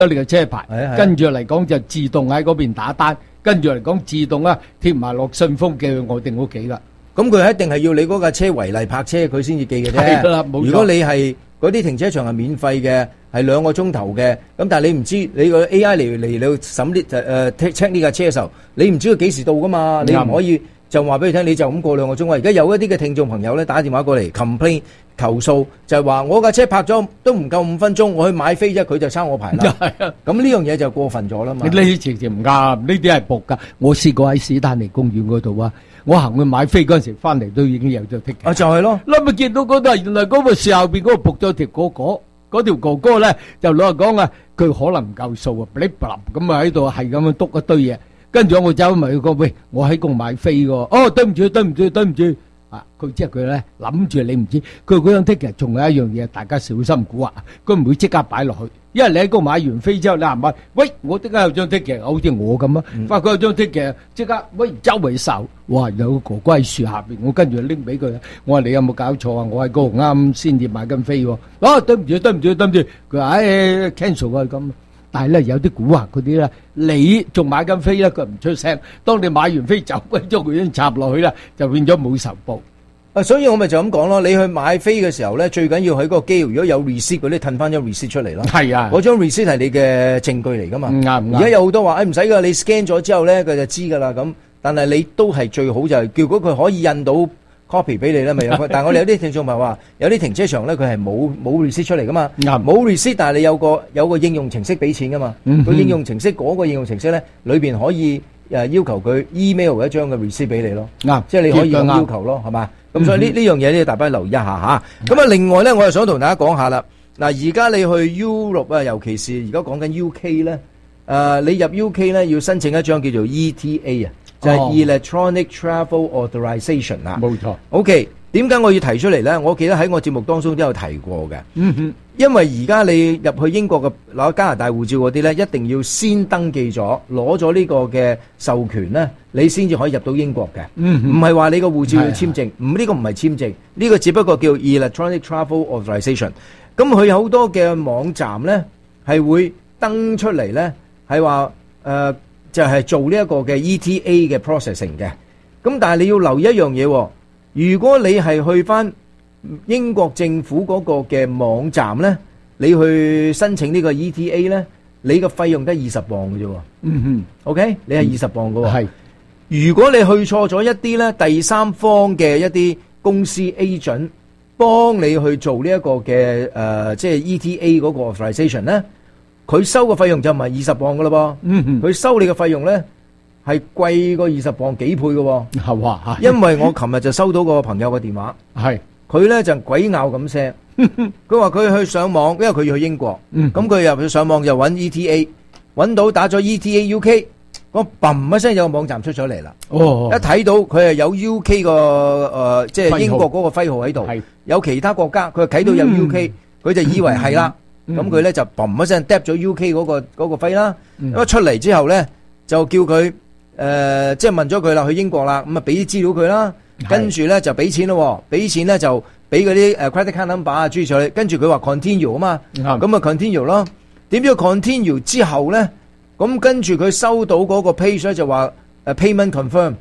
你嘅車牌，跟住嚟講就自動喺嗰邊打單，跟住嚟講自動啊貼埋落信封寄去我哋屋企啦。 咁佢一定係要你嗰架車違例泊車，佢先至寄嘅啫。 係啦，冇錯。 如果你係嗰啲停車場係免費嘅，係2個鐘頭嘅，咁但係你唔知你個 AI 嚟到審呢check 呢架車嘅時候，你唔知佢幾時到噶嘛？你唔可以就話俾你聽，你就咁過2個鐘。而家有一啲嘅聽眾朋友咧打電話過嚟 complain 投訴，就係話我架車泊咗都唔夠5分鐘，我去買飛啫，佢就抄我牌啦。咁呢樣嘢就過分咗啦嘛。 呢啲直情唔啱，呢啲係仆㗎。我試過喺史丹利公園嗰度啊，我行去買飛嗰陣時，翻嚟都已經有咗 ticket。 就係咯， 你咪見到嗰度原來嗰個樹後邊嗰個仆咗條哥哥，嗰條哥哥咧就老實講啊，佢可能唔夠數啊，blip blip咁啊喺度係咁樣篤一堆嘢，跟住我走埋去講，喂，我喺度買飛㗎，哦，對唔住對唔住對唔住。啊！佢即係佢咧諗住你唔知，佢嗰張 ticket 仲有一樣嘢，大家小心估啊！佢唔會即刻擺落去，因為你喺嗰度買完飛之後，你係咪？喂，我即刻有張 ticket，好似我咁啊！發覺有張 ticket，即刻喂周圍搜，哇！有個哥哥喺樹下邊，我跟住拎俾佢，我話你有冇搞錯啊？我喺嗰度啱先至買緊飛喎。哦，對唔住對唔住對唔住，佢話cancel 啊咁。但係咧有啲蠱惑嗰啲咧，你仲買緊飛咧，佢唔出聲。當你買完飛走咗，佢已經插落去啦，就變咗冇仇報。 所以我咪就咁講咯。你去買飛嘅時候咧，最緊要喺嗰個機，如果有 receipt 嗰啲，褪翻張 receipt 出嚟咯。 係啊， 嗰張 receipt 係你嘅證據嚟噶嘛。 啱。 而家有好多話，唔使噶，你 scan 咗之後咧，佢就知噶啦。咁，但係你都係最好就係叫佢可以印到 copy 俾你啦，咪有。但係我哋有啲聽眾咪話，有啲停車場咧，佢係冇 receipt 出嚟噶嘛。冇 receipt，但係你有個應用程式俾錢噶嘛。個應用程式嗰個應用程式咧，裏邊可以要求佢 email 一張嘅 receipt 俾你咯。即係你可以咁要求咯，係嘛？咁所以呢樣嘢咧，大家留意一下嚇。咁啊，另外咧，我又想同大家講下啦。嗱，而家你去 Europe 啊，尤其是而家講緊 UK 咧，你入 UK 咧要申請一張叫做 ETA 啊，就係 Electronic Travel Authorization 啦。 冇錯。 OK，點解我要提出嚟咧？我記得喺我節目當中都有提過嘅。因為而家你入去英國嘅攞加拿大護照嗰啲咧，一定要先登記咗，攞咗呢個嘅授權咧，你先至可以入到英國嘅。唔係話你個護照要簽證，呢個唔係簽證，呢個只不過叫 Electronic Travel Authorization。咁佢有好多嘅網站咧，係會登出嚟咧，係話就係做呢一個嘅 ETA 嘅 processing 嘅。咁但係你要留意一樣嘢，如果你係去翻英國政府嗰個嘅網站咧，你去申請呢個 ETA 咧，你個費用得20磅嘅啫。OK， 你係20磅嘅。係，如果你去錯咗一啲咧，第三方嘅一啲公司 agent 幫你去做呢一個嘅即係 ETA 嗰個 authorization 咧，佢收嘅費用就唔係20磅嘅咯噃。佢收你嘅費用咧係貴過20磅幾倍嘅。係哇，因為我琴日就收到個朋友嘅電話，係。佢咧就鬼拗咁聲，佢話佢去上網，因為佢要去英國，咁佢入去上網就揾 ETA，揾到打咗 ETA UK，我砰一聲有個網站出咗嚟啦。一睇到佢係有 UK 個即係英國嗰個徽號喺度，有其他國家佢睇到有 UK，佢就以為係啦，咁佢咧就砰一聲 drop 咗 UK 嗰個徽啦。一出嚟之後咧就叫佢即係問咗佢啦，去英國啦，咁啊俾啲資料佢啦。跟住咧就俾錢咯，俾錢咧就俾嗰啲credit card number 啊，諸如此類。跟住佢話 continue 啊嘛，咁啊 continue 咯。點知 continue 之後咧，咁跟住佢收到嗰個 page 咧就話payment confirm，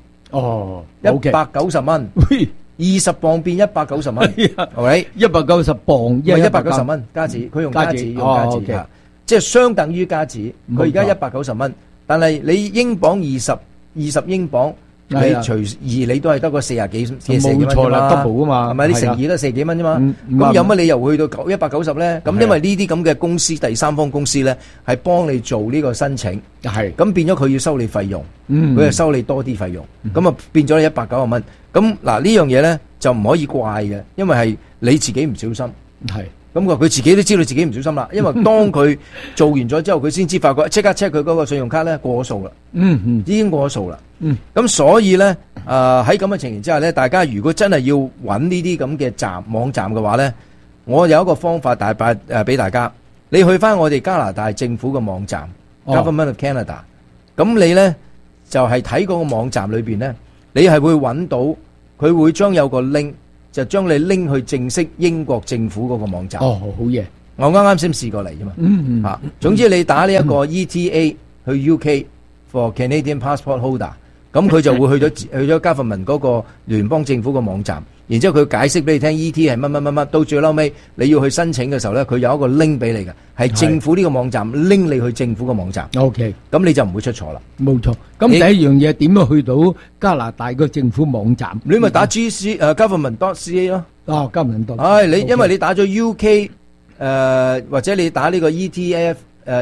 190蚊，20磅變190蚊，係咪 ？190磅， 因為190蚊加紙，佢用加紙，用加紙啊，即係相等於加紙。佢而家190蚊，但係你英鎊20英鎊。你隨意你都係得個40幾蚊啫嘛，冇錯啦 double 啊嘛，係咪？你乘二都40幾蚊啫嘛，咁有乜理由去到190咧？咁因為呢啲咁嘅公司，第三方公司咧係幫你做呢個申請，係咁變咗佢要收你費用，佢係收你多啲費用，咁啊變咗你190蚊。咁嗱呢樣嘢咧就唔可以怪嘅，因為係你自己唔小心，係。咁佢自己都知道自己唔小心啦，因為當佢做完咗之後，佢先知發覺即刻 check 佢嗰個信用卡咧過咗數啦，已經過咗數啦。咁所以咧，喺咁嘅情形之下咧，大家如果真係要揾呢啲咁嘅網站嘅話咧，我有一個方法俾大家，你去翻我哋加拿大政府嘅網站 Government of Canada， 咁你咧就係睇嗰個網站裏邊咧，你係會揾到佢會將有個 link。就將你拎去正式英國政府嗰個網站。好嘢。 我啱啱先試過嚟啫嘛。嚇，總之你打呢一個 ETA 去 UK for Canadian Passport Holder，咁佢就會去咗government嗰個聯邦政府個網站，然之後佢解釋俾你聽 ET 係乜乜乜乜，到最嬲尾你要去申請嘅時候咧，佢有一個 link 俾你嘅，係政府呢個網站拎你去政府個網站。 OK， 咁你就唔會出錯啦。 冇錯。咁第一樣嘢點樣去到加拿大個政府網站？ 你咪打 government.ca 咯。 哦，government.ca。 係你，因為你打咗 UK 或者你打呢個 ETA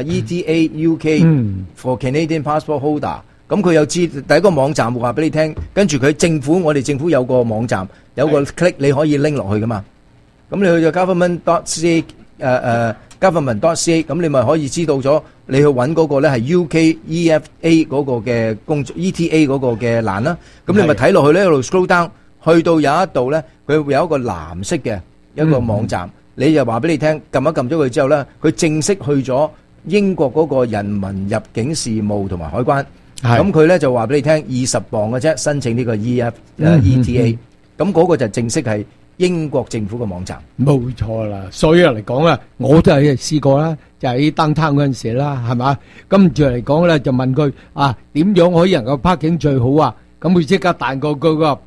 UK for Canadian Passport Holder。咁佢又知第一個網站會話俾你聽，跟住佢政府，我哋政府有個網站，有個 click 你可以拎落去噶嘛。咁你去咗 government.ca government.ca， 咁你咪可以知道咗，你去揾嗰個咧係 UK EFA 嗰個嘅工作 ETA 嗰個嘅欄啦。咁你咪睇落去咧，一路 scroll down，去到有一度咧，佢會有一個藍色嘅一個網站，你就話俾你聽，撳一撳咗佢之後咧，佢正式去咗英國嗰個人民入境事務同埋海關。咁佢咧就話俾你聽，20磅嘅啫，申請呢個 ETA，咁嗰個就正式係英國政府嘅網站。 冇錯啦，所以嚟講咧，我都係試過啦，就喺登灘嗰陣時啦，係嘛？跟住嚟講咧，就問佢啊，點樣可以能夠 parking 最好啊？咁佢即刻彈過嗰個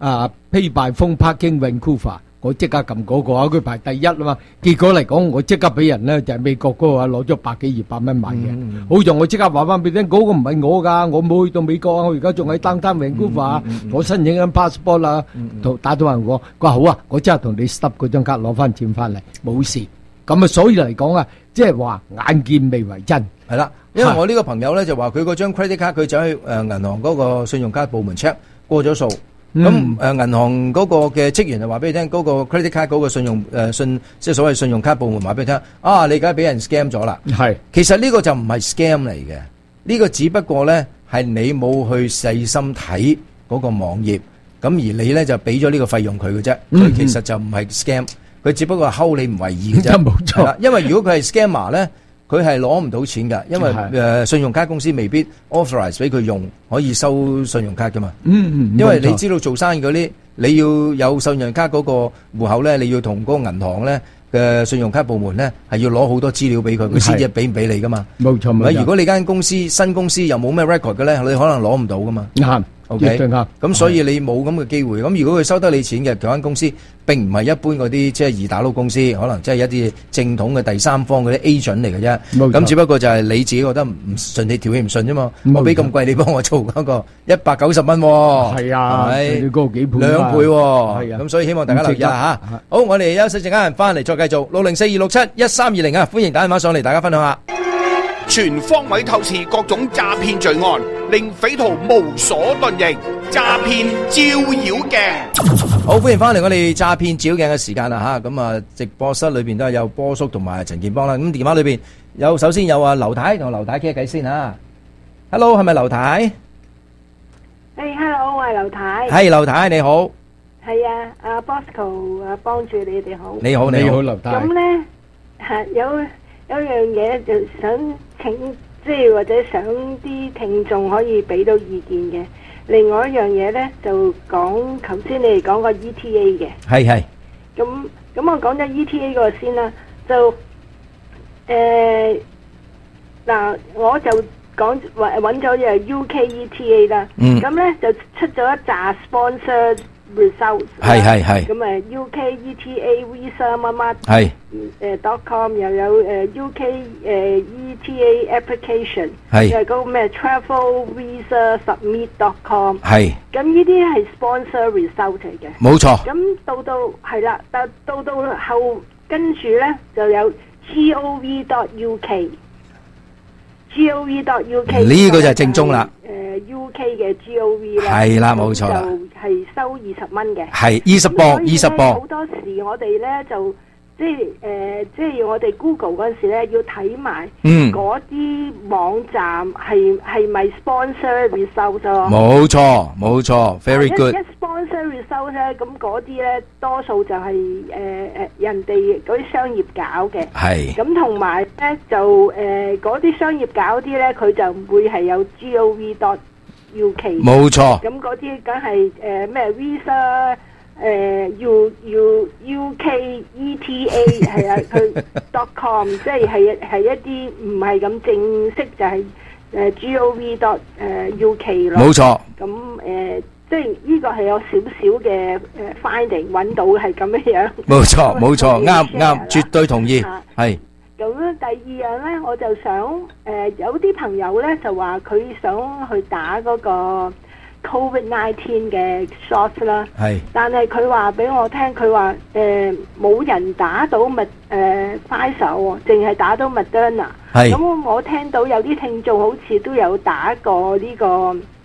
pay by phone parking Vancouver。我即刻撳嗰個啊，佢排第一啊嘛。結果嚟講，我即刻俾人咧就係美國嗰個啊攞咗100幾200蚊買嘅。好在我即刻話翻俾你聽，嗰個唔係我㗎，我冇去到美國啊，我而家仲喺downtown Vancouver，我申請緊 passport 啦。打電話我，佢話好啊，我即刻同你 stop 嗰張卡攞翻錢翻嚟，冇事。咁啊，所以嚟講啊，即係話眼見未為真。 係啦，因為我呢個朋友咧就話佢嗰張 credit card 佢走去銀行嗰個信用卡部門 check 過咗數。咁銀行嗰個嘅職員就話俾你聽，嗰個 credit card 嗰個即係所謂信用卡部門話俾你聽，你而家俾人 scam 咗啦。係，其實呢個就唔係 scam 嚟嘅，呢個只不過咧係你冇去細心睇嗰個網頁，咁而你咧就俾咗呢個費用佢嘅啫。佢其實就唔係 scam，佢只不過係睺你唔為意嘅啫。冇錯，因為如果佢係 scammer 咧，佢係攞唔到錢㗎，因為信用卡公司未必 authorize 俾佢用，可以收信用卡㗎嘛。因為你知道做生意嗰啲，你要有信用卡嗰個戶口咧，你要同嗰個銀行咧嘅信用卡部門咧係要攞好多資料俾佢，佢先至俾唔俾你㗎嘛。冇錯，冇錯。如果你間公司新公司又冇咩 record 嘅咧，你可能攞唔到㗎嘛。啱。OK，咁所以你冇咁嘅機會。咁如果佢收得你錢嘅嗰間公司，並唔係一般嗰啲即係二打佬公司，可能即係一啲正統嘅第三方嗰啲 agent 嚟嘅啫。咁只不過就係你自己覺得唔順，你條氣唔順啫嘛。我俾咁貴，你幫我做嗰個190蚊。係啊，你嗰個幾倍？2倍。係啊。咁所以希望大家留意下嚇。好，我哋休息陣間翻嚟再繼續。604-267-1320啊，歡迎打電話上嚟，大家分享下。 全方位透視各種詐騙罪案，令匪徒無所遁形。詐騙照妖鏡， 好，歡迎翻嚟我哋詐騙照妖鏡嘅時間啦吓，咁啊直播室裏邊都係有波叔同埋陳健邦啦，咁電話裏邊首先有啊劉太同劉太傾下偈先吓。Hello， 係咪劉太 ？Hello， 我係劉太。 係劉太，你好。 係啊，阿 Bosco 幫住你哋好。 你好，你好，劉太。 咁咧有樣嘢就想請，即係或者想啲聽眾可以俾到意見嘅。另外一樣嘢咧就講，頭先你哋講個 ETA 嘅。係。咁我講咗 ETA 嗰個先啦。就嗱，我就講揾咗嘅 UK ETA 啦。咁咧就出咗一紮 sponsor results。係。咁UK ETA Visa 乜乜。.com 又有UK ETA application， 又嗰個咩 Travel Visa Submit.com， 係咁呢啲係 sponsor result 嚟嘅，冇錯。咁到係啦，但到後跟住咧就有 gov.uk 呢個就係正宗啦。UK 嘅 GOV 啦，係啦，冇錯啦，就係收20蚊嘅，係20磅。好多時我哋咧就。即係我哋 Google 嗰陣時咧，要睇埋嗰啲網站係咪 sponsor result 咯？冇錯 ，very good。一 sponsor result 咧，咁嗰啲咧多數就係人哋嗰啲商業搞嘅。係。咁同埋咧就嗰啲商業搞啲咧，佢就唔會係有 gov.uk。冇錯。咁嗰啲梗係咩 Visa。 UKETA 係啊，佢 .com 即係一啲唔係咁正式，就係gov.uk 咯。 冇錯。 咁即係呢個係有少少嘅finding 揾到係咁樣。 冇錯冇錯，啱，絕對同意，係。 咁咧第二樣咧，我就想有啲朋友咧就話佢想去打嗰個 COVID-19 嘅 shot 啦，係，但係佢話俾我聽，佢話冇人打到Pfizer 喎，淨係打到 Moderna。係，咁我聽到有啲聽眾好似都有打過呢個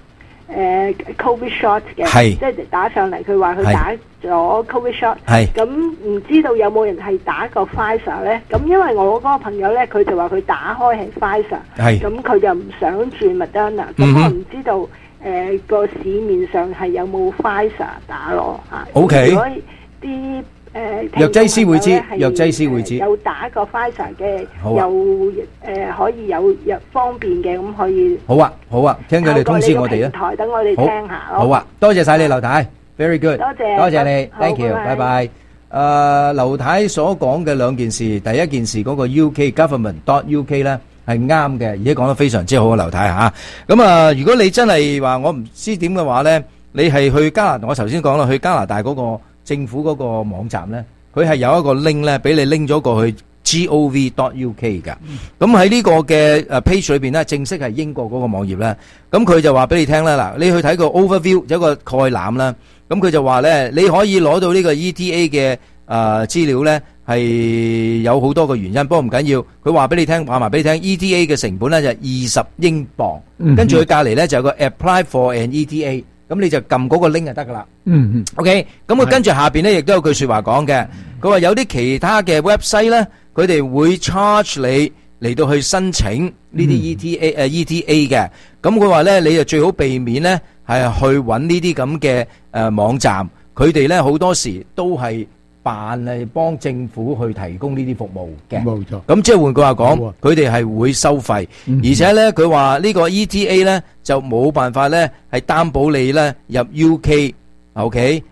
COVID shot 嘅，係，即係打上嚟，佢話佢打咗 COVID shot。係，咁唔知道有冇人係打過 Pfizer 咧？咁因為我嗰個朋友咧，佢就話佢打開係 Pfizer，係，咁佢就唔想轉 Moderna，咁我唔知道。個市面上係有冇 Pfizer 打咯嚇？OK，如果啲藥劑師會知，藥劑師會知有打過 Pfizer 嘅，又可以有方便嘅，咁可以。好啊，好啊，聽佢哋通知我哋啊。台等我哋聽下。好啊，多謝晒你劉太 ，very good，多謝你 ，thank you，拜拜。劉太所講嘅兩件事，第一件事嗰個 UK government.uk 咧。係啱嘅，而且講得非常之好啊，劉太嚇。咁啊，如果你真係話我唔知點嘅話咧，你係去加拿大，我頭先講啦，去加拿大嗰個政府嗰個網站咧，佢係有一個 link 咧，俾你拎咗過去 gov.uk 㗎。咁喺呢個嘅page 裏邊咧，正式係英國嗰個網頁咧。咁佢就話俾你聽啦，嗱，你去睇個 overview 有一個概覽啦。咁佢就話咧，你可以攞到呢個 ETA 嘅資料咧。係有好多個原因，不過唔緊要。佢話俾你聽，話埋俾你聽 ，ETA 嘅成本咧就20英鎊，跟住佢隔離咧就有個 Apply for an ETA， 咁你就撳嗰個 link 就得噶啦。OK， 咁佢跟住下邊咧亦都有句説話講嘅，佢話有啲其他嘅 website 咧，佢哋會 charge 你嚟到去申請呢啲 ETA 嘅。咁佢話咧，你就最好避免咧係去揾呢啲咁嘅網站，佢哋咧好多時都係。辦係幫政府去提供呢啲服務嘅，冇錯。咁即係換句話講，佢哋係會收費，而且咧佢話呢個 ETA 咧就冇辦法咧係擔保你咧入 UK，OK，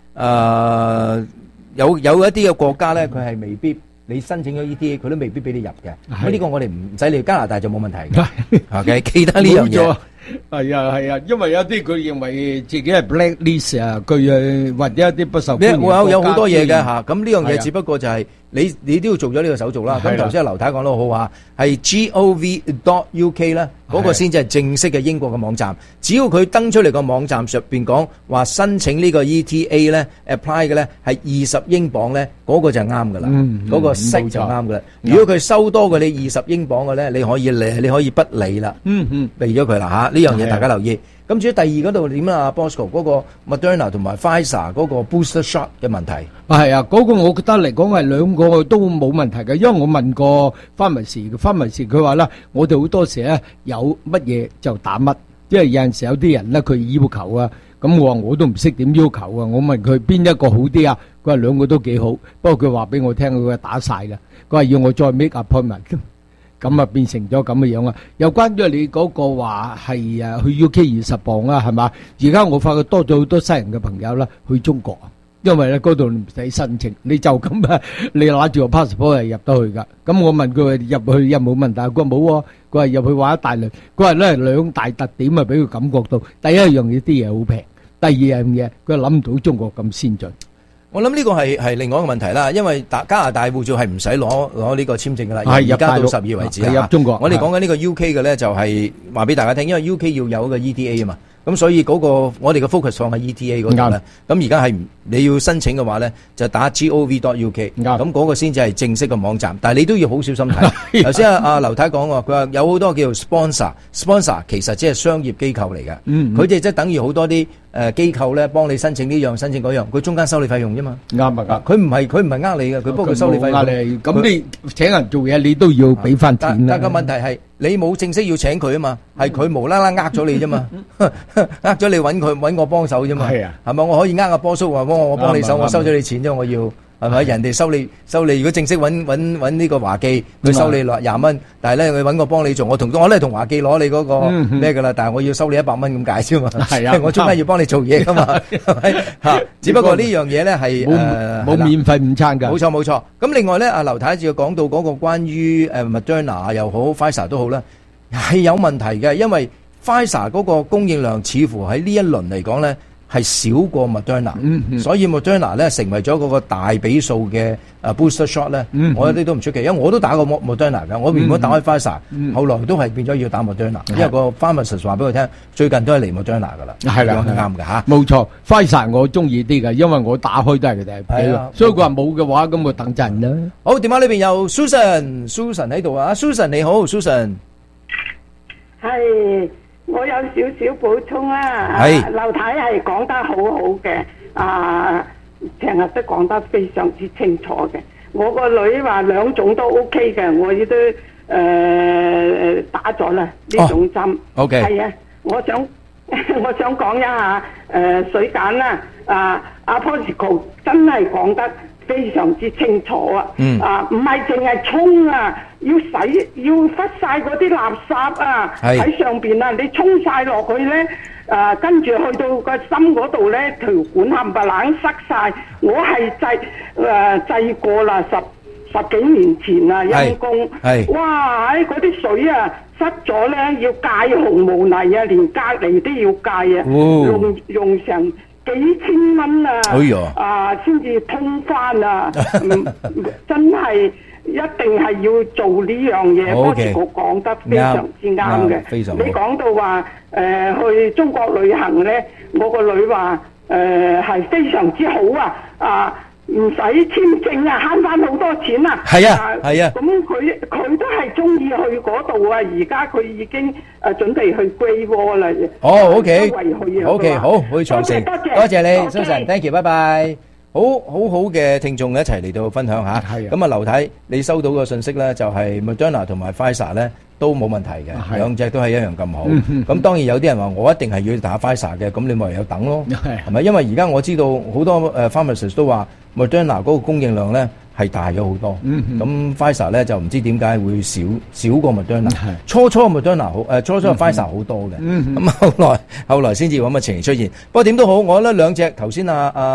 有一啲嘅國家咧佢係未必你申請咗 ETA，佢都未必俾你入嘅。咁呢個我哋唔使理，加拿大就冇問題嘅。OK，記得呢樣嘢。係啊，因為有啲佢認為自己係 blacklist 啊，佢或者一啲不受歡迎。有好多嘢嘅嚇，咁呢樣嘢只不過就係你都要做咗呢個手續啦。咁頭先阿劉太講得好啊，係 gov.uk 咧，嗰個先至係正式嘅英國嘅網站。只要佢登出嚟個網站上邊講話申請呢個 ETA 咧 apply 嘅咧係20英鎊咧，嗰個就啱噶啦，嗰個息就啱噶啦。如果佢收多過你20英鎊嘅咧，你可以不理啦，避咗佢啦嚇。呢樣嘢大家留意。咁至於第二嗰度點啊 Bosco 嗰個 Moderna 同埋 Pfizer 嗰個 booster shot 嘅問題，係啊，嗰個我覺得嚟講係兩個都冇問題嘅，因為我問過pharmacy佢話啦，我哋好多時咧有乜嘢就打乜，因為有陣時有啲人咧佢要求啊，咁我話我都唔識點要求啊，我問佢邊一個好啲啊，佢話兩個都幾好，不過佢話俾我聽佢話打晒啦，佢話要我再 make appointment。咁啊變成咗咁嘅樣啊！有關於你嗰個話係去 UK 20磅啦，係嘛？而家我發覺多咗好多西人嘅朋友啦，去中國啊，因為咧嗰度唔使申請，你就咁啊，你攞住個 passport 係入得去噶。咁我問佢入去有冇問題，佢話冇喎，佢話入去玩一大輪，佢話咧兩大特點啊，俾佢感覺到，第一樣嘢啲嘢好平，第二樣嘢佢諗唔到中國咁先進。我諗呢個係另外一個問題啦，因為加拿大護照係唔使攞呢個簽證噶啦，而家到12月為止啦。入中國，我哋講緊呢個 UK 嘅咧就係話俾大家聽，因為 UK 要有一個 ETA 啊嘛，咁所以嗰個我哋嘅 focus 放喺 ETA 嗰度咧。咁而家係你要申請嘅話咧，就打 gov.uk， 咁嗰個先至係正式嘅網站，但係你都要好小心睇。頭先阿劉太講喎，佢話有好多叫做 sponsor 其實即係商業機構嚟嘅，佢哋即係等於好多啲機構咧幫你申請呢樣申請嗰樣，佢中間收你費用啫嘛。啱啊，佢唔係呃你嘅，佢幫佢收你費用。咁你請人做嘢，你都要俾翻錢啦。但個問題係你冇正式要請佢啊嘛，係佢無啦啦呃咗你啫嘛，呃咗你揾我幫手啫嘛。係啊，係咪？我可以呃阿波叔話我幫你手，我收咗你錢啫，我要係咪？人哋收你，如果正式揾呢個華記，佢收你20蚊，但係咧佢揾我幫你做，我咧同華記攞你嗰個咩㗎啦，但係我要收你100蚊咁解啫嘛。係啊，我中間要幫你做嘢㗎嘛，係咪嚇？只不過呢樣嘢咧係冇免費午餐㗎。 冇錯。咁另外咧，阿劉太就講到嗰個關於Moderna 又好 Pfizer 都好啦，係有問題嘅，因為 Pfizer 嗰個供應量似乎喺呢一輪嚟講咧係少過 Moderna，所以 Moderna 咧成為咗嗰個大比數嘅booster shot 咧，我一啲都唔出奇，因為我都打過 Moderna 㗎，我原本打開 Pfizer，後來都係變咗要打 Moderna，因為個 pharmacist 話俾我聽，最近都係嚟 Moderna 㗎啦， 係啦， 啱㗎嚇， 冇錯 ，Pfizer 我中意啲㗎，因為我打開都係佢第一批，所以佢話冇嘅話，咁我等陣啦。 好，電話裏邊有 Susan 喺度啊 ，Susan 你好 ，Susan， 係。我有少少補充啦，劉太係講得好好嘅，成日都講得非常之清楚嘅。我個女話兩種都 OK 嘅，我亦都打咗啦呢種針。OK， 係啊，我想講一下水鹼啦，阿 Posco 真係講得非常之清楚啊！唔係淨係沖啊，要忽晒嗰啲垃圾啊喺上邊啊，你沖晒落去咧，跟住去到個心嗰度咧，條管冚唪唥塞晒。我係制過啦，十幾年前啊，陰公，哇！喺嗰啲水啊，塞咗咧，要戒紅毛泥啊，連隔離都要戒啊，用成幾千蚊啊！先至通翻啊！真係一定係要做呢樣嘢。波士局講得非常之啱嘅。你講到話去中國旅行咧，我個女話係非常之好啊！唔使簽證啊，慳翻好多錢啊！係啊。咁佢都係中意去嗰度啊！而家佢已經準備去 Great Wall 啦。 OK， 好，會詳細。多謝你 Susan，thank you，拜拜。好嘅聽眾一齊嚟到分享下。咁啊，劉太，你收到個信息咧，就係 Moderna 同埋 Pfizer 咧都冇問題嘅，兩隻都係一樣咁好。咁當然有啲人話我一定係要打 Pfizer 嘅，咁你咪唯有等咯，係咪？因為而家我知道好多pharmacists 都話 Moderna 嗰個供應量咧係大咗好多，咁 Pfizer 咧就唔知點解會少過 Moderna。初 Moderna 好，初 Pfizer 好多嘅，咁後來先至咁嘅情形出現。不過點都好，我覺得兩隻頭先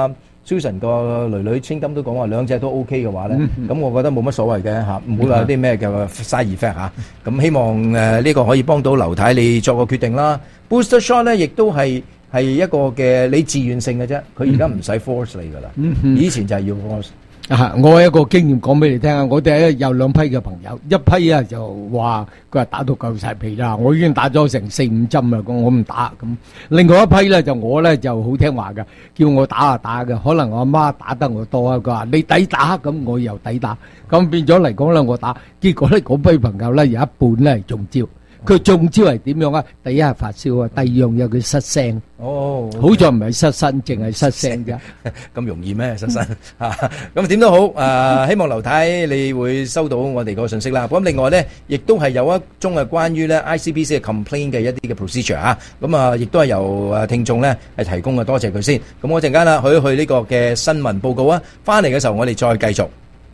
Susan 個女千金都講話兩隻都 OK 嘅話咧，咁我覺得冇乜所謂嘅嚇，唔會話有啲咩嘅 side effect 嚇。咁希望呢個可以幫到劉太你作個決定啦。Booster shot 咧亦都係一個嘅你自願性嘅啫，佢而家唔使 force 你噶啦，以前就係要 force。 我有一個經驗講俾你聽啊！我哋有兩批嘅朋友，一批啊就話佢話打到夠晒皮啦，我已經打咗成4-5針啦，我唔打咁。另外一批咧就我咧就好聽話嘅，叫我打啊打嘅，可能我阿媽打得我多啊，佢話你抵打，咁我又抵打，咁變咗嚟講咧我打，結果咧嗰批朋友咧有一半咧係中招。佢中招係點樣啊？第一係發燒啊，第二樣有佢失聲。好在唔係失身，淨係失聲啫。 咁容易咩？失身咁點都好。希望劉太你會收到我哋個信息啦。咁另外咧，亦都係有一宗係關於咧 ICBC 嘅 complaint 嘅一啲嘅 procedure 啊。咁亦都係由聽眾咧係提供嘅，多謝佢先。咁我陣間啦去呢個嘅新聞報告啊，翻嚟嘅時候我哋再繼續。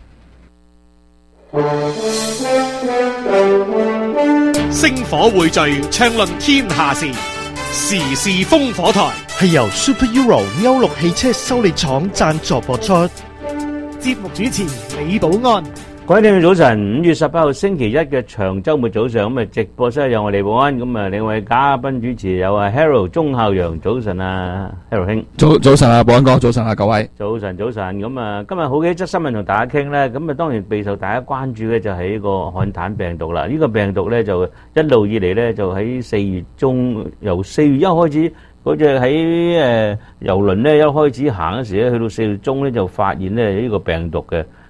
星火匯聚，暢論天下事，時事烽火台係由 Super Euro 歐陸汽車修理廠贊助播出。節目主持李寶安。 各位聽眾早晨，5月18號星期一嘅長週末早上，咁直播室有我李寶安，咁另外嘉賓主持有Harold 鐘孝陽，早晨啊 Harold 兄。 早晨啊，寶安哥，早晨啊各位。 早晨，咁今日好幾則新聞同大家傾咧，咁當然備受大家關注嘅就係呢個漢坦病毒啦。呢個病毒咧就一路以嚟咧就喺4月中，由4月1開始，嗰隻喺郵輪咧一開始行嗰時咧，去到4月中咧就發現咧呢個病毒嘅。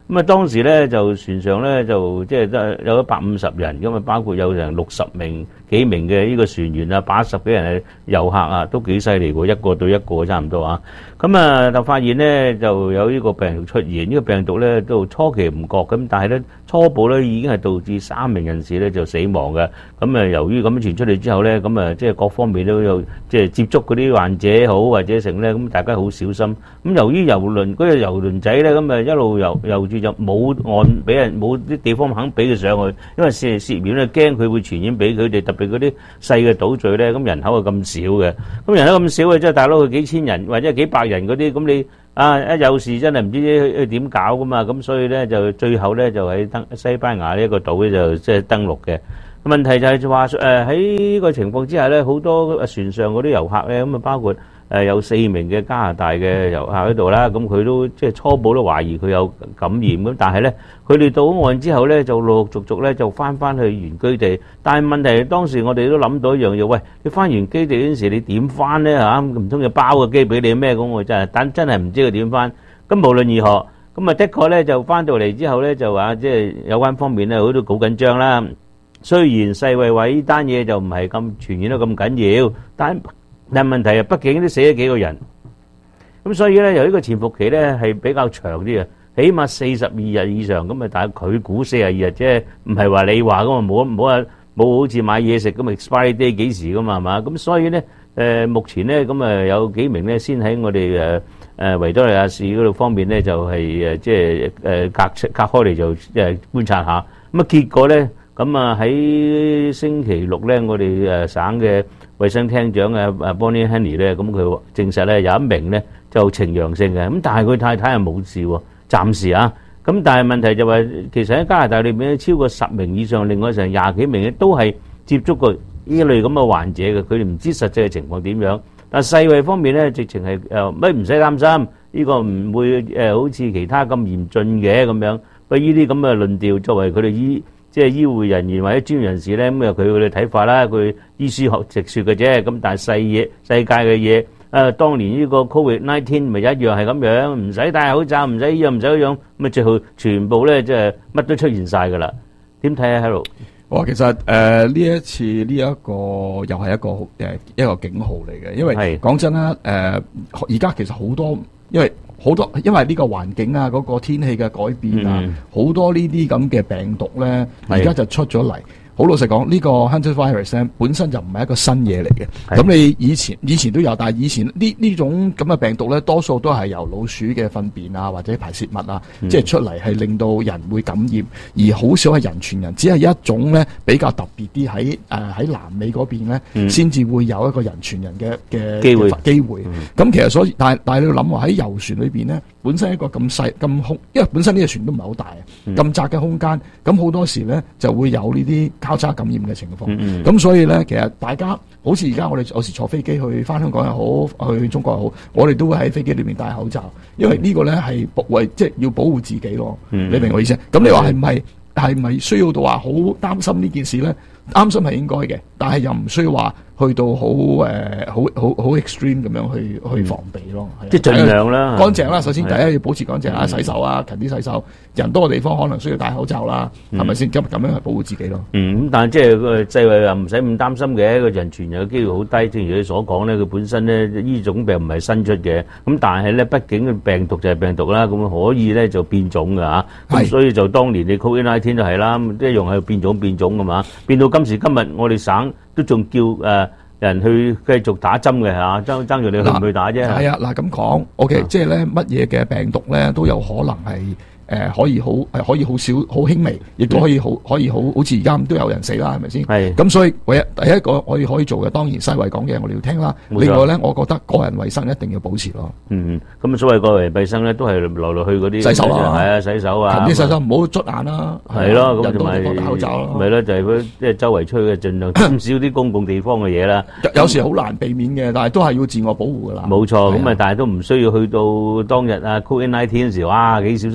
咁啊，當時咧就船上咧就即係得有150人，咁啊包括有成60幾名嘅呢個船員啊，80幾人係遊客啊，都幾犀利喎，一個對一個差唔多啊。咁啊就發現咧就有呢個病毒出現，呢個病毒咧都初期唔覺咁，但係咧初步咧已經係導致3名人士咧就死亡嘅。咁啊由於咁傳出嚟之後咧，咁啊即係各方面都有即係接觸嗰啲患者好或者成咧，咁大家好小心。咁由於嗰個遊輪仔咧，咁啊一路遊住就冇岸俾人，冇啲地方肯俾佢上去，因為涉險咧驚佢會傳染俾佢哋，特別嗰啲細嘅島嶼咧，咁人口係咁少嘅，咁人口咁少嘅，即係大佬佢幾千人或者幾百人嗰啲，咁你啊一有事真係唔知點搞噶嘛，咁所以咧就最後咧就喺西班牙呢一個島咧就即係登陸嘅。問題就係話喺呢個情況之下咧，好多船上嗰啲遊客咧，咁啊包括有4名嘅加拿大嘅遊客喺度啦，咁佢都即係初步都懷疑佢有感染咁，但係咧佢哋到岸之後咧就陸陸續續咧就翻去原居地，但係問題係當時我哋都諗到一樣嘢，喂，你翻原居地嗰陣時你點翻咧嚇？唔通就包個機俾你咩？咁我真係唔知佢點翻。咁無論如何，咁啊的確咧就翻到嚟之後咧就話即係有關方面咧好都好緊張啦。雖然世衛話呢單嘢就唔係咁傳染得咁緊要，但問題係畢竟都死咗幾個人，咁所以咧由於個潛伏期咧係比較長啲啊，起碼42日以上，咁啊但係佢估42日啫，唔係話你話咁啊冇好似買嘢食咁 expiry day 幾時噶嘛係嘛？咁所以咧目前咧咁啊有幾名咧先喺我哋維多利亞市嗰度方面咧就係即係隔開嚟就觀察下，咁啊結果咧。咁啊喺星期六咧，我哋省嘅衛生廳長Bonnie Henry 咧，咁佢證實咧有一名咧就呈陽性嘅，咁但係佢太太係冇事喎，暫時啊。咁但係問題就話，其實喺加拿大裏邊超過10名以上，另外成20幾名咧都係接觸過呢類咁嘅患者嘅，佢哋唔知實際嘅情況點樣。但係世衛方面咧，直情係乜唔使擔心，呢個唔會好似其他咁嚴峻嘅咁樣。不過呢啲咁嘅論調作為佢哋即係醫護人員或者專業人士咧，咁啊佢哋睇法啦，佢醫書學直説嘅啫。咁但係世界嘅嘢，當年呢個 COVID-19 咪一樣係咁樣，唔使戴口罩，唔使依樣唔使嗰樣，咁啊最後全部咧即係乜都出現晒㗎啦。點睇啊，Harold？ 其實呢一次呢一個又係一個警號嚟嘅，因為講真啦，而家其實好多因為呢個環境啊，嗰個天氣嘅改變啊，好多呢啲咁嘅病毒咧，而家就出咗嚟。好老實講，呢個 Hunter virus 咧本身就唔係一個新嘢嚟嘅。咁你以前都有，但係以前呢種咁嘅病毒咧，多數都係由老鼠嘅糞便啊或者排泄物啊，即係出嚟係令到人會感染，而好少係人傳人，只係一種咧比較特別啲喺南美嗰邊咧，先至會有一個人傳人嘅機會。咁其實所以，但係你要諗話喺遊船裏邊咧，本身一個咁細咁空，因為本身呢個船都唔係好大啊，咁窄嘅空間，咁好多時咧就會有呢啲交叉感染嘅情況，咁所以咧，其實大家好似而家我哋有時坐飛機去翻香港又好，去中國又好，我哋都會喺飛機裏面戴口罩，因為呢個咧係即係要保護自己咯。你明我意思？咁你話係咪需要到話好擔心呢件事咧？擔心係應該嘅，但係又唔需要話去到好 extreme 咁樣去防備咯。 即係盡量啦， 乾淨啦。首先第一要保持乾淨啊，洗手啊，勤啲洗手。人多嘅地方可能需要戴口罩啦，係咪先？咁樣去保護自己咯。 咁但係即係個世衛又唔使咁擔心嘅，個人傳人嘅機會好低。正如你所講咧，佢本身咧呢種病唔係新出嘅，咁但係咧畢竟病毒就係病毒啦，咁可以咧就變種㗎嚇。咁所以就當年你 COVID-19 都係啦，一樣係變種㗎嘛，變到今時今日我哋省都仲叫人去繼續打針嘅嚇，爭住你去唔去打啫？ 係啊，嗱咁講 ，OK，即係咧乜嘢嘅病毒咧都有可能係。可以好少好輕微，亦都可以好似而家咁都有人死啦，係咪先？係。咁所以第一個我哋可以做嘅，當然世衛講嘅我哋要聽啦。另外咧，我覺得個人衛生一定要保持咯。 咁所謂個人衛生咧，都係來去嗰啲洗手啊， 係啊，洗手啊， 勤啲洗手，唔好捽眼啦。係咯，咁同埋戴口罩咯。 咪咯，就係佢即係周圍吹嘅，盡量減少啲公共地方嘅嘢啦。 有時好難避免嘅，但係都係要自我保護噶啦。 冇錯，咁啊，但係都唔需要去到當日啊 COVID-19 嗰時，哇幾小心去買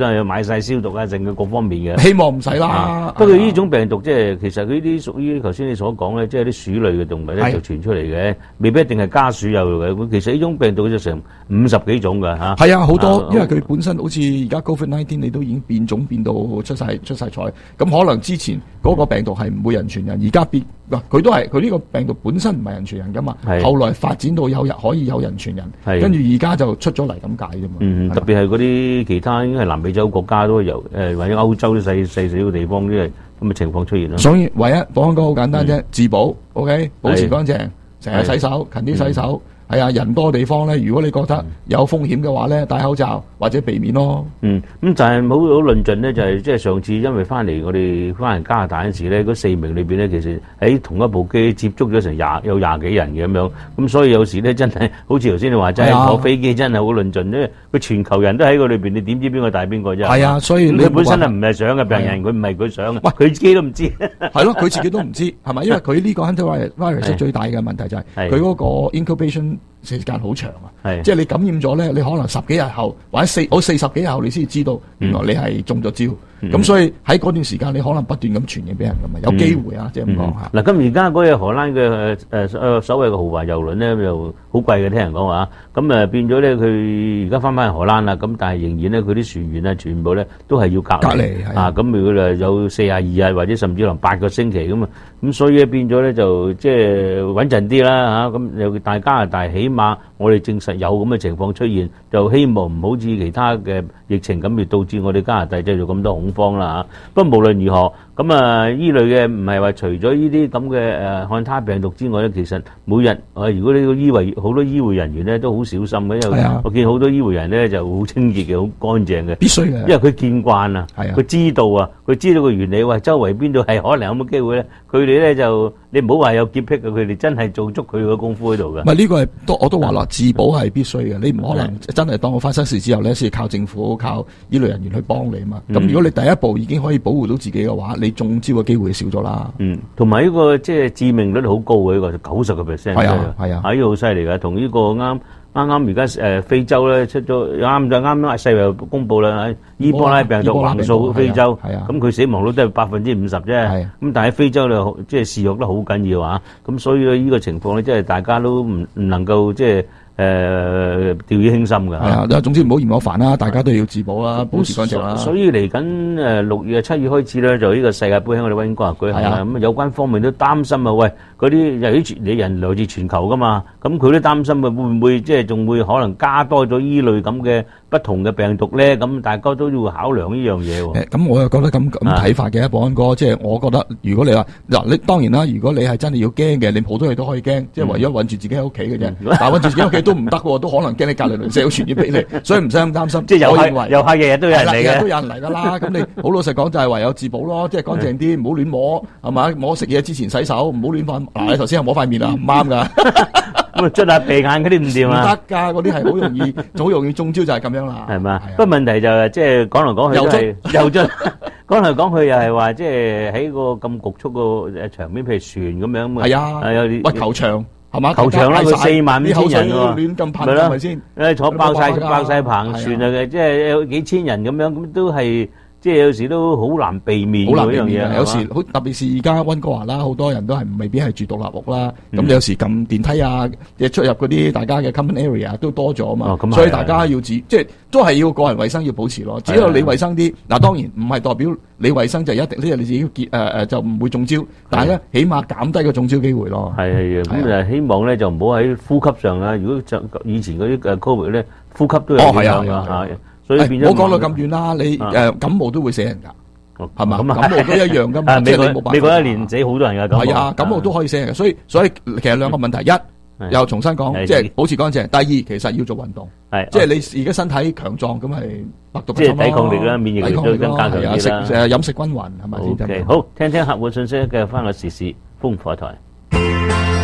晒消毒啊，成個各方面嘅。 希望唔使啦。 不過呢種病毒即係其實佢啲屬於頭先你所講咧，即係啲鼠類嘅動物咧就傳出嚟嘅，未必一定係家鼠有嘅。其實呢種病毒就成50幾種㗎嚇。 係啊，好多，因為佢本身好似而家 COVID-19 你都已經變種變到出晒彩，咁可能之前嗰個病毒係唔會人傳人，而家變佢都係佢呢個病毒本身唔係人傳人噶嘛，後來發展到可以有人傳人，跟住而家就出咗嚟咁解啫嘛。 特別係嗰啲其他應該係南美洲國家都有或者歐洲啲細小嘅地方啲係咁嘅情況出現啦。 所以唯一保安哥好簡單啫，自保 ，OK， 保持乾淨，成日洗手，勤啲洗手。係啊，人多地方咧，如果你覺得有風險嘅話咧，戴口罩或者避免咯。 咁就係好論盡咧，就係即係上次因為翻嚟我哋翻嚟加拿大嗰時咧，嗰4名裏邊咧，其實喺同一部機接觸咗成有20幾人嘅咁樣，咁所以有時咧真係好似頭先你話齋坐飛機真係好論盡，因為佢全球人都喺個裏邊，你點知邊個帶邊個啫？ 係啊，所以佢本身係唔係想嘅病人，佢唔係佢想嘅，佢自己都唔知。 係咯，佢自己都唔知係咪？因為佢呢個 hantavirus 最大嘅問題就係佢嗰個 incubation時間好長啊，即係你感染咗咧，你可能10幾日後或者40幾日後，你先知道原來你係中咗招。咁所以喺嗰段時間，你可能不斷咁傳染俾人㗎嘛，有機會啊，即係咁講嚇。 嗱，咁而家嗰隻荷蘭嘅所謂嘅豪華郵輪咧，又好貴嘅，聽人講話。咁變咗咧，佢而家翻荷蘭啦，咁但係仍然咧，佢啲船員啊，全部咧都係要隔離啊。咁如果有42日或者甚至可能8個星期咁啊，咁所以變咗咧就即係穩陣啲啦嚇。咁又大加拿大起碼我哋證實有咁嘅情況出現，就希望唔好似其他嘅疫情咁，而導致我哋加拿大製造咁多恐慌啦嚇。不過無論如何，咁依類嘅唔係話除咗呢啲咁嘅漢他病毒之外咧，其實每日如果呢個好多醫護人員咧都好小心嘅，因為我見好多醫護人咧就好清潔嘅，好乾淨嘅， 必須嘅， 因為佢見慣啊，佢知道啊，佢知道個原理，話周圍邊度係可能有冇機會咧，佢哋咧就你唔好話有潔癖嘅，佢哋真係做足佢嘅功夫喺度嘅。 唔係呢個係我都話啦，自保係必須嘅，你唔可能真係當我發生事之後咧，先靠政府靠醫療人員去幫你嘛。咁如果你第一步已經可以保護到自己嘅話，你中招嘅機會少咗啦。 同埋呢個即係致命率好高嘅，呢個90%。 係啊，係啊， 呢個好犀利㗎。同呢個啱而家非洲咧出咗啱世衛公佈啦，伊波拉病毒橫掃非洲，咁佢死亡率都係50%啫。咁但係非洲咧即係肆虐得好緊要啊。咁所以咧呢個情況咧，即係大家都唔能夠即係掉以輕心㗎。係啊，總之唔好嫌我煩啦，大家都要自保啦，保持乾淨啦。 所以嚟緊6月7月開始咧，就呢個世界盃喺我哋溫哥華舉行啦。咁有關方面都擔心啊，喂，嗰啲由於你人來自全球㗎嘛，咁佢都擔心啊，會唔會即係仲會可能加多咗依類咁嘅不同嘅病毒咧？咁大家都要考量呢樣嘢喎。 咁我又覺得咁睇法嘅，保安哥，即係我覺得如果你話嗱，你當然啦，如果你係真係要驚嘅，你好多嘢都可以驚，即係唯一韞住自己喺屋企嘅啫。但係韞住自己屋企都唔得喎，都可能驚你隔離鄰舍有傳染俾你，所以唔使咁擔心。 即係遊客日日都有人嚟嘅， 都有人嚟㗎啦。咁你好老實講就係唯有自保咯，即係乾淨啲，唔好亂摸，係嘛？摸食嘢之前洗手，唔好亂瞓。嗱，你頭先又摸塊面啊，唔啱㗎。 咁捽下鼻眼嗰啲唔掂啊？ 唔得㗎，嗰啲係好容易中招，就係咁樣啦。 係嘛？不過問題就係即係講嚟講去都係又捽，講嚟講去又係話即係喺個咁局促個場面，譬如船咁樣。係啊，喂，球場係嘛？ 球場啦，佢45000人喎， 亂咁噴係咪先？ 坐爆晒棚船啊，即係有幾千人咁樣，咁都係。即係有時都好難避免嗰樣嘢， 有時好特別是而家溫哥華啦，好多人都係未必係住獨立屋啦。咁有時撳電梯啊，即係出入嗰啲大家嘅 common area 都多咗啊嘛。所以大家要即係都係要個人衞生要保持咯。只要你衞生啲，嗱當然唔係代表你衞生就一定呢個你自己就唔會中招，但係咧起碼減低個中招機會咯。 係咁希望咧就唔好喺呼吸上啊。如果就以前嗰啲COVID咧，呼吸都有影響㗎。所以變咗， 唔好講到咁遠啦。你感冒都會死人㗎，係嘛？感冒都一樣㗎嘛。 美國一年死好多人㗎。 係啊，感冒都可以死人嘅。所以其實兩個問題，一又重新講，即係保持乾淨；第二其實要做運動，即係你而家身體強壯，咁係百毒不侵咯。 即係抵抗力啦，免疫力都增加強啲啦。 飲食均勻係咪先？ 好，聽聽客戶信息，繼續翻個時事風火台。